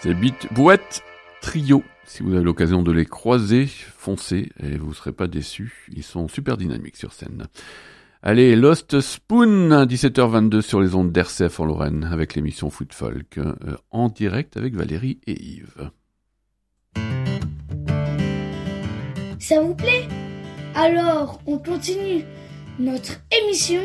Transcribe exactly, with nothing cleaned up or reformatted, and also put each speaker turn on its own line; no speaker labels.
C'est Beat Bouette Trio. Si vous avez l'occasion de les croiser, foncez et vous ne serez pas déçus. Ils sont super dynamiques sur scène. Allez, Lost Spoon, dix-sept heures vingt-deux sur les ondes d'R C F en Lorraine, avec l'émission Foot Folk, euh, en direct avec Valérie et Yves.
Ça vous plaît ? Alors, on continue notre émission